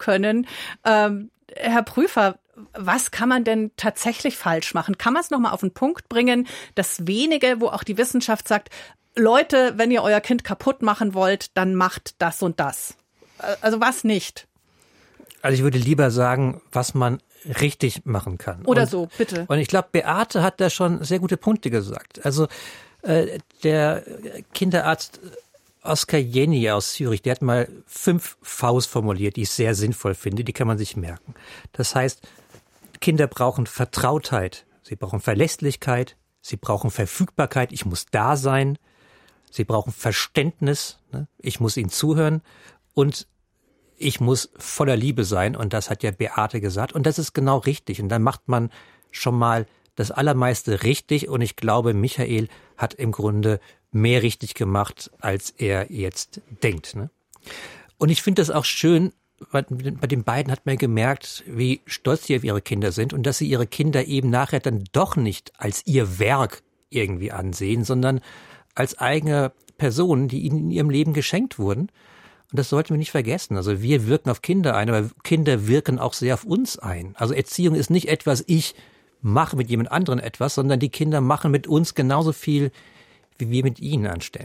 können. Herr Prüfer, was kann man denn tatsächlich falsch machen? Kann man es nochmal auf den Punkt bringen, das wenige, wo auch die Wissenschaft sagt, Leute, wenn ihr euer Kind kaputt machen wollt, dann macht das und das. Also was nicht? Also ich würde lieber sagen, was man richtig machen kann. Oder so, bitte. Und ich glaube, Beate hat da schon sehr gute Punkte gesagt. Also der Kinderarzt Oskar Jenny aus Zürich, der hat mal 5 Vs formuliert, die ich sehr sinnvoll finde, die kann man sich merken. Das heißt, Kinder brauchen Vertrautheit, sie brauchen Verlässlichkeit, sie brauchen Verfügbarkeit, ich muss da sein, sie brauchen Verständnis, ne? Ich muss ihnen zuhören und ich muss voller Liebe sein, und das hat ja Beate gesagt, und das ist genau richtig. Und dann macht man schon mal das Allermeiste richtig, und ich glaube, Michael hat im Grunde mehr richtig gemacht, als er jetzt denkt. Ne? Und ich finde das auch schön, bei den beiden hat man gemerkt, wie stolz sie auf ihre Kinder sind und dass sie ihre Kinder eben nachher dann doch nicht als ihr Werk irgendwie ansehen, sondern als eigene Personen, die ihnen in ihrem Leben geschenkt wurden. Und das sollten wir nicht vergessen. Also wir wirken auf Kinder ein, aber Kinder wirken auch sehr auf uns ein. Also Erziehung ist nicht etwas, ich mache mit jemand anderem etwas, sondern die Kinder machen mit uns genauso viel, wie wir mit ihnen anstellen.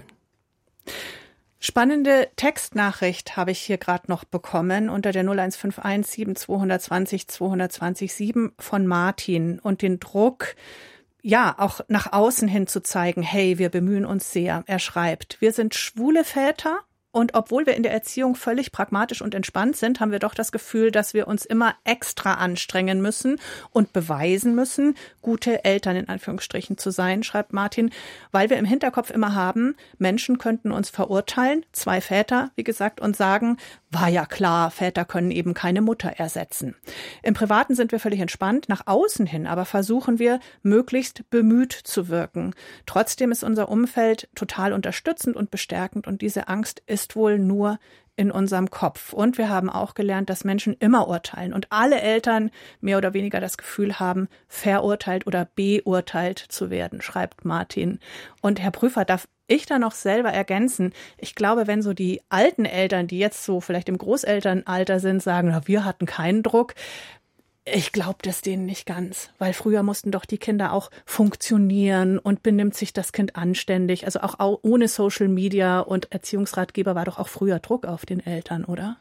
Spannende Textnachricht habe ich hier gerade noch bekommen unter der 0151 7220 220 7 von Martin, und den Druck, ja, auch nach außen hin zu zeigen, hey, wir bemühen uns sehr. Er schreibt, wir sind schwule Väter. Und obwohl wir in der Erziehung völlig pragmatisch und entspannt sind, haben wir doch das Gefühl, dass wir uns immer extra anstrengen müssen und beweisen müssen, gute Eltern in Anführungsstrichen zu sein, schreibt Martin, weil wir im Hinterkopf immer haben, Menschen könnten uns verurteilen, 2 Väter, wie gesagt, und sagen, war ja klar, Väter können eben keine Mutter ersetzen. Im Privaten sind wir völlig entspannt, nach außen hin aber versuchen wir, möglichst bemüht zu wirken. Trotzdem ist unser Umfeld total unterstützend und bestärkend, und diese Angst ist wohl nur in unserem Kopf. Und wir haben auch gelernt, dass Menschen immer urteilen und alle Eltern mehr oder weniger das Gefühl haben, verurteilt oder beurteilt zu werden, schreibt Martin. Und Herr Prüfer, darf ich da noch selber ergänzen? Ich glaube, wenn so die alten Eltern, die jetzt so vielleicht im Großelternalter sind, sagen, na, wir hatten keinen Druck, ich glaube das denen nicht ganz, weil früher mussten doch die Kinder auch funktionieren und benimmt sich das Kind anständig. Also auch ohne Social Media und Erziehungsratgeber war doch auch früher Druck auf den Eltern, oder?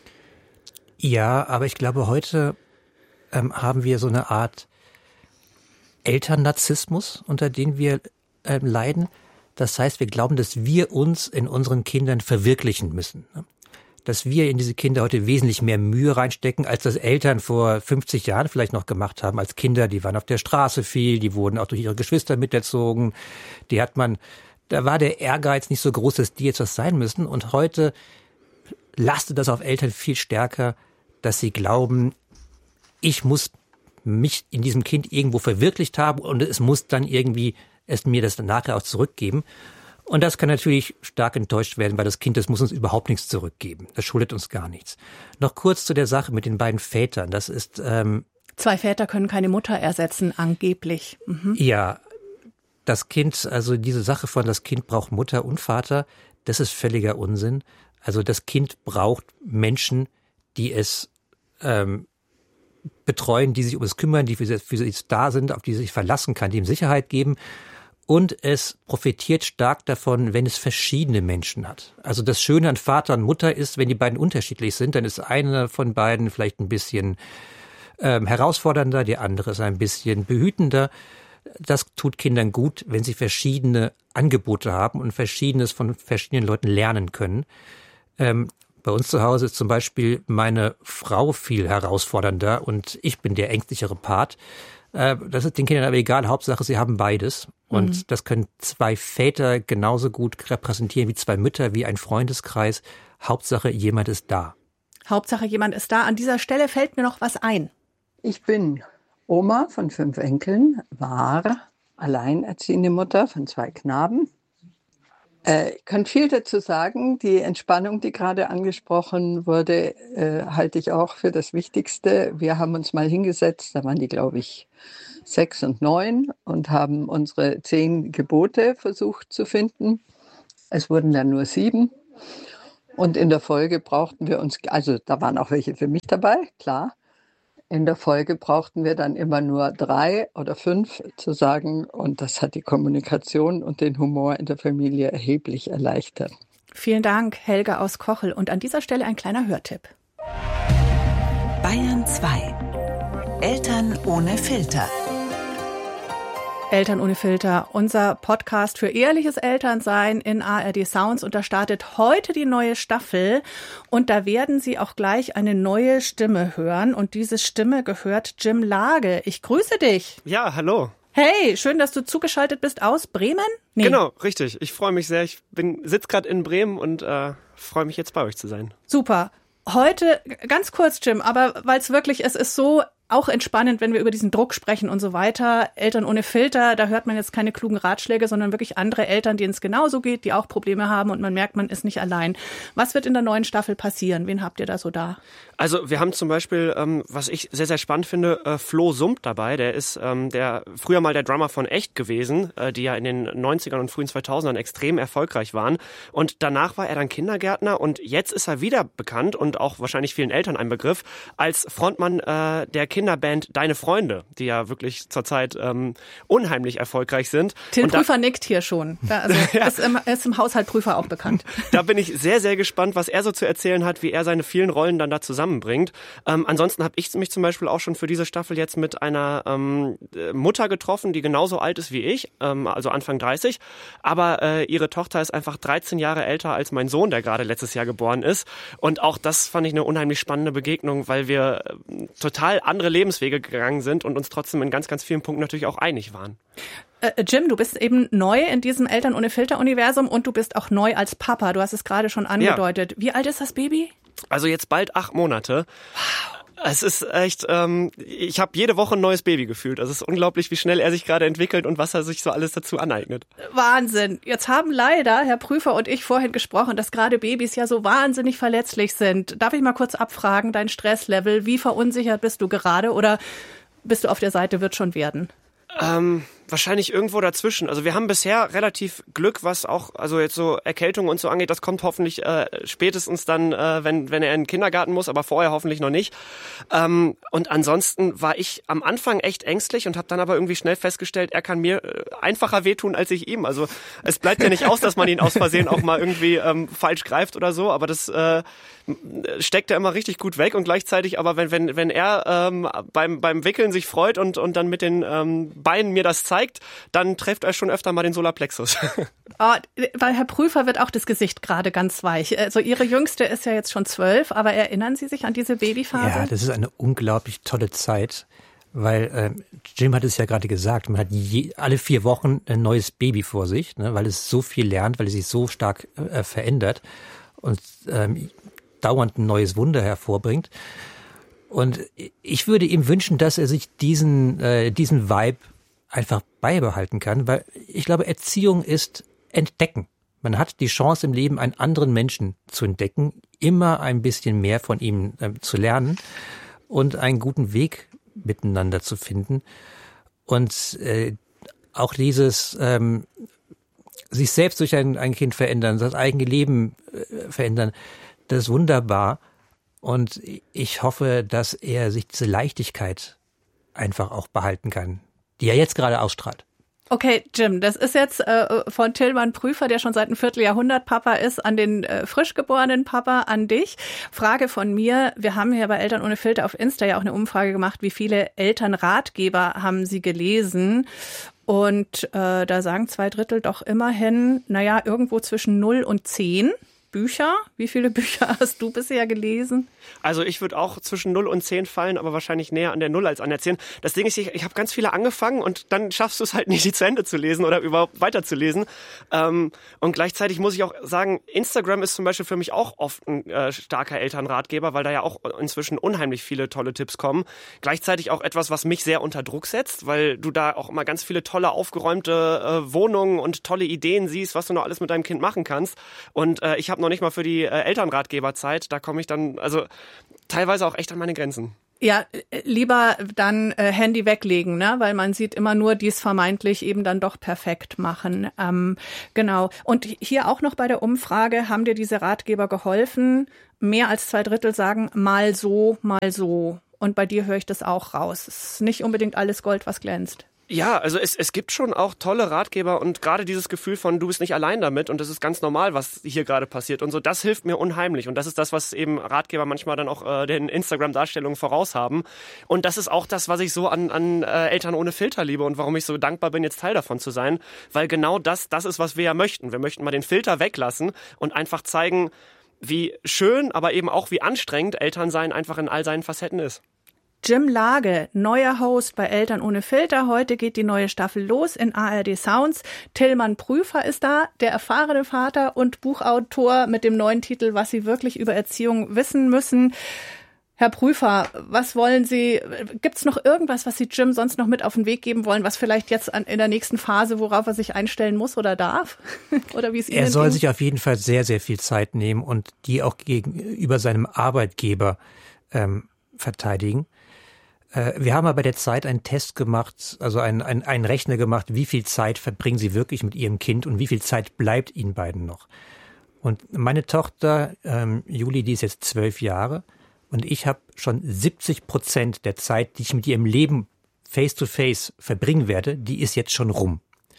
Ja, aber ich glaube, heute haben wir so eine Art Elternnarzissmus, unter den wir leiden. Das heißt, wir glauben, dass wir uns in unseren Kindern verwirklichen müssen. Dass wir in diese Kinder heute wesentlich mehr Mühe reinstecken, als das Eltern vor 50 Jahren vielleicht noch gemacht haben. Als Kinder, die waren auf der Straße viel, die wurden auch durch ihre Geschwister miterzogen. Da war der Ehrgeiz nicht so groß, dass die jetzt was sein müssen. Und heute lastet das auf Eltern viel stärker, dass sie glauben, ich muss mich in diesem Kind irgendwo verwirklicht haben und es muss dann irgendwie es mir das dann nachher auch zurückgeben. Und das kann natürlich stark enttäuscht werden, weil das Kind, das muss uns überhaupt nichts zurückgeben. Das schuldet uns gar nichts. Noch kurz zu der Sache mit den beiden Vätern. Das ist 2 Väter können keine Mutter ersetzen, angeblich. Mhm. Ja, das Kind, also diese Sache von das Kind braucht Mutter und Vater, das ist völliger Unsinn. Also das Kind braucht Menschen, die es betreuen, die sich um es kümmern, die für sie da sind, auf die es sich verlassen kann, die ihm Sicherheit geben. Und es profitiert stark davon, wenn es verschiedene Menschen hat. Also das Schöne an Vater und Mutter ist, wenn die beiden unterschiedlich sind, dann ist einer von beiden vielleicht ein bisschen herausfordernder, der andere ist ein bisschen behütender. Das tut Kindern gut, wenn sie verschiedene Angebote haben und Verschiedenes von verschiedenen Leuten lernen können. Bei uns zu Hause ist zum Beispiel meine Frau viel herausfordernder und ich bin der ängstlichere Part. Das ist den Kindern aber egal, Hauptsache sie haben beides. Und das können 2 Väter genauso gut repräsentieren wie 2 Mütter, wie ein Freundeskreis. Hauptsache jemand ist da. Hauptsache jemand ist da. An dieser Stelle fällt mir noch was ein. Ich bin Oma von 5 Enkeln, war alleinerziehende Mutter von 2 Knaben. Ich kann viel dazu sagen. Die Entspannung, die gerade angesprochen wurde, halte ich auch für das Wichtigste. Wir haben uns mal hingesetzt, da waren die, glaube ich, 6 und 9 und haben unsere 10 Gebote versucht zu finden. Es wurden dann nur 7. Und in der Folge brauchten wir uns, also da waren auch welche für mich dabei, klar. In der Folge brauchten wir dann immer nur 3 oder 5 zu sagen. Und das hat die Kommunikation und den Humor in der Familie erheblich erleichtert. Vielen Dank, Helga aus Kochel. Und an dieser Stelle ein kleiner Hörtipp. Bayern 2. Eltern ohne Filter. Eltern ohne Filter, unser Podcast für ehrliches Elternsein in ARD Sounds. Und da startet heute die neue Staffel. Und da werden Sie auch gleich eine neue Stimme hören. Und diese Stimme gehört Jim Lage. Ich grüße dich. Ja, hallo. Hey, schön, dass du zugeschaltet bist aus Bremen. Nee. Genau, richtig. Ich freue mich sehr. Ich sitze gerade in Bremen und freue mich jetzt bei euch zu sein. Super. Heute, ganz kurz, Jim, aber weil es wirklich, es ist so auch entspannend, wenn wir über diesen Druck sprechen und so weiter. Eltern ohne Filter, da hört man jetzt keine klugen Ratschläge, sondern wirklich andere Eltern, denen es genauso geht, die auch Probleme haben und man merkt, man ist nicht allein. Was wird in der neuen Staffel passieren? Wen habt ihr da so da? Also wir haben zum Beispiel, was ich sehr, sehr spannend finde, Flo Sump dabei. Der ist der früher mal der Drummer von Echt gewesen, die ja in den 90ern und frühen 2000ern extrem erfolgreich waren. Und danach war er dann Kindergärtner und jetzt ist er wieder bekannt und auch wahrscheinlich vielen Eltern ein Begriff, als Frontmann der Kinderband Deine Freunde, die ja wirklich zurzeit unheimlich erfolgreich sind. Till Prüfer nickt hier schon. Also ja. ist im Haushalt Prüfer auch bekannt. Da bin ich sehr, sehr gespannt, was er so zu erzählen hat, wie er seine vielen Rollen dann da zusammenbringt. Ansonsten habe ich mich zum Beispiel auch schon für diese Staffel jetzt mit einer Mutter getroffen, die genauso alt ist wie ich, also Anfang 30. Aber ihre Tochter ist einfach 13 Jahre älter als mein Sohn, der gerade letztes Jahr geboren ist. Und auch das fand ich eine unheimlich spannende Begegnung, weil wir total andere Lebenswege gegangen sind und uns trotzdem in ganz, ganz vielen Punkten natürlich auch einig waren. Jim, du bist eben neu in diesem Eltern ohne Filter-Universum und du bist auch neu als Papa. Du hast es gerade schon angedeutet. Ja. Wie alt ist das Baby? Also jetzt bald 8 Monate. Wow. Es ist echt, ich habe jede Woche ein neues Baby gefühlt. Also es ist unglaublich, wie schnell er sich gerade entwickelt und was er sich so alles dazu aneignet. Wahnsinn. Jetzt haben leider Herr Prüfer und ich vorhin gesprochen, dass gerade Babys ja so wahnsinnig verletzlich sind. Darf ich mal kurz abfragen, dein Stresslevel, wie verunsichert bist du gerade oder bist du auf der Seite, wird schon werden? Wahrscheinlich irgendwo dazwischen. Also wir haben bisher relativ Glück, was auch also jetzt so Erkältung und so angeht. Das kommt hoffentlich spätestens dann, wenn er in den Kindergarten muss, aber vorher hoffentlich noch nicht. Und ansonsten war ich am Anfang echt ängstlich und habe dann aber irgendwie schnell festgestellt, er kann mir einfacher wehtun als ich ihm. Also es bleibt ja nicht aus, dass man ihn aus Versehen auch mal irgendwie falsch greift oder so, aber das steckt er immer richtig gut weg und gleichzeitig aber wenn er beim Wickeln sich freut und dann mit den Beinen mir das zeigt, dann trifft er schon öfter mal den Solarplexus. Oh, bei Herr Prüfer wird auch das Gesicht gerade ganz weich. Also Ihre Jüngste ist ja jetzt schon 12, aber erinnern Sie sich an diese Babyphase? Ja, das ist eine unglaublich tolle Zeit, weil Jim hat es ja gerade gesagt, man hat alle 4 Wochen ein neues Baby vor sich, ne, weil es so viel lernt, weil es sich so stark verändert und dauernd ein neues Wunder hervorbringt. Und ich würde ihm wünschen, dass er sich diesen Vibe einfach beibehalten kann, weil ich glaube, Erziehung ist Entdecken. Man hat die Chance im Leben, einen anderen Menschen zu entdecken, immer ein bisschen mehr von ihm zu lernen und einen guten Weg miteinander zu finden. Und auch dieses sich selbst durch ein Kind verändern, das eigene Leben verändern, das ist wunderbar. Und ich hoffe, dass er sich diese Leichtigkeit einfach auch behalten kann, die er jetzt gerade ausstrahlt. Okay, Jim, das ist jetzt von Tillmann Prüfer, der schon seit einem Vierteljahrhundert Papa ist, an den frisch geborenen Papa, an dich. Frage von mir, wir haben hier bei Eltern ohne Filter auf Insta ja auch eine Umfrage gemacht, wie viele Elternratgeber haben Sie gelesen? Und da sagen 2/3 doch immerhin, irgendwo zwischen 0 und 10. Bücher? Wie viele Bücher hast du bisher gelesen? Also ich würde auch zwischen 0 und 10 fallen, aber wahrscheinlich näher an der 0 als an der 10. Das Ding ist, ich habe ganz viele angefangen und dann schaffst du es halt nicht, die zu Ende zu lesen oder überhaupt weiterzulesen. Und gleichzeitig muss ich auch sagen, Instagram ist zum Beispiel für mich auch oft ein starker Elternratgeber, weil da ja auch inzwischen unheimlich viele tolle Tipps kommen. Gleichzeitig auch etwas, was mich sehr unter Druck setzt, weil du da auch immer ganz viele tolle, aufgeräumte Wohnungen und tolle Ideen siehst, was du noch alles mit deinem Kind machen kannst. Und ich habe noch nicht mal für die Elternratgeberzeit, da komme ich dann also teilweise auch echt an meine Grenzen. Ja, lieber dann Handy weglegen, ne? Weil man sieht immer nur, die es vermeintlich eben dann doch perfekt machen. Genau. Und hier auch noch bei der Umfrage, haben dir diese Ratgeber geholfen? Mehr als 2/3 sagen mal so, mal so. Und bei dir höre ich das auch raus. Es ist nicht unbedingt alles Gold, was glänzt. Ja, also es gibt schon auch tolle Ratgeber und gerade dieses Gefühl von, du bist nicht allein damit und das ist ganz normal, was hier gerade passiert und so, das hilft mir unheimlich und das ist das, was eben Ratgeber manchmal dann auch den Instagram-Darstellungen voraus haben und das ist auch das, was ich so an Eltern ohne Filter liebe und warum ich so dankbar bin, jetzt Teil davon zu sein, weil genau das ist, was wir ja möchten. Wir möchten mal den Filter weglassen und einfach zeigen, wie schön, aber eben auch wie anstrengend Elternsein einfach in all seinen Facetten ist. Jim Lage, neuer Host bei Eltern ohne Filter. Heute geht die neue Staffel los in ARD Sounds. Tillmann Prüfer ist da, der erfahrene Vater und Buchautor mit dem neuen Titel, was Sie wirklich über Erziehung wissen müssen. Herr Prüfer, was wollen Sie, gibt's noch irgendwas, was Sie Jim sonst noch mit auf den Weg geben wollen, was vielleicht jetzt in der nächsten Phase, worauf er sich einstellen muss oder darf? Oder wie es Ihnen Er soll ging? sich auf jeden Fall sehr, sehr viel Zeit nehmen und die auch gegenüber seinem Arbeitgeber verteidigen. Wir haben aber bei der Zeit einen Test gemacht, also einen Rechner gemacht, wie viel Zeit verbringen Sie wirklich mit Ihrem Kind und wie viel Zeit bleibt Ihnen beiden noch. Und meine Tochter, Juli, die ist jetzt 12 Jahre und ich habe schon 70% der Zeit, die ich mit ihr im Leben face-to-face verbringen werde, die ist jetzt schon rum.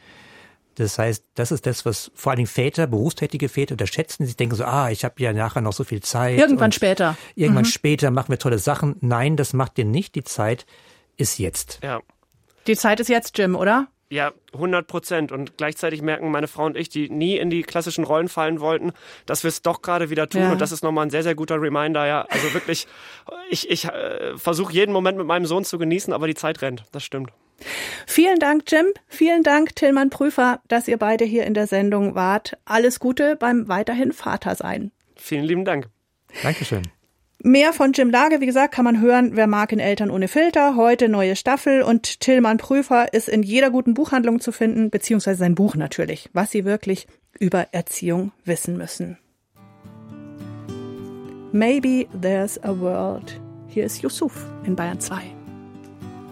Das heißt, das ist das, was vor allen Dingen Väter, berufstätige Väter unterschätzen. Sie denken so, ich habe ja nachher noch so viel Zeit. Irgendwann später. Irgendwann später machen wir tolle Sachen. Nein, das macht ihr nicht. Die Zeit ist jetzt. Ja. Die Zeit ist jetzt, Jim, oder? Ja, 100%. Und gleichzeitig merken meine Frau und ich, die nie in die klassischen Rollen fallen wollten, dass wir es doch gerade wieder tun. Ja. Und das ist nochmal ein sehr, sehr guter Reminder. Ja, also wirklich, ich versuche jeden Moment mit meinem Sohn zu genießen, aber die Zeit rennt. Das stimmt. Vielen Dank, Jim. Vielen Dank, Tillmann Prüfer, dass ihr beide hier in der Sendung wart. Alles Gute beim weiterhin Vatersein. Vielen lieben Dank. Dankeschön. Mehr von Jim Lage, wie gesagt, kann man hören, wer mag, in Eltern ohne Filter. Heute neue Staffel und Tillmann Prüfer ist in jeder guten Buchhandlung zu finden, beziehungsweise sein Buch natürlich, was Sie wirklich über Erziehung wissen müssen. Maybe there's a world. Hier ist Yusuf in Bayern 2.